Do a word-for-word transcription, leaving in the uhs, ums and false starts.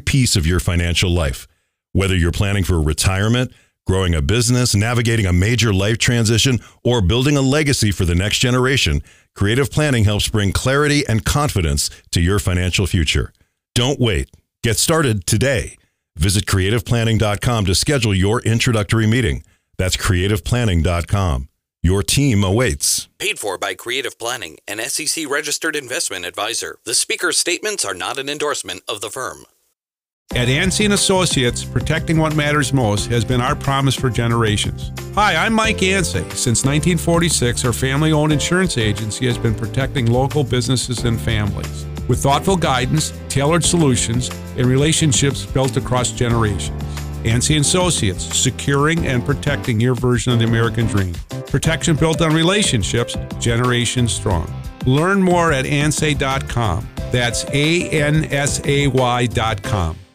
piece of your financial life. Whether you're planning for retirement, growing a business, navigating a major life transition, or building a legacy for the next generation, Creative Planning helps bring clarity and confidence to your financial future. Don't wait. Get started today. Visit creative planning dot com to schedule your introductory meeting. That's creative planning dot com. Your team awaits. Paid for by Creative Planning, an S E C-registered investment advisor. The speaker's statements are not an endorsement of the firm. At Yancey and Associates, protecting what matters most has been our promise for generations. Hi, I'm Mike Yancey. Since nineteen forty-six, our family-owned insurance agency has been protecting local businesses and families with thoughtful guidance, tailored solutions, and relationships built across generations. Yancey and Associates, securing and protecting your version of the American dream. Protection built on relationships, generations strong. Learn more at ansay dot com. That's A N S A Y dot com.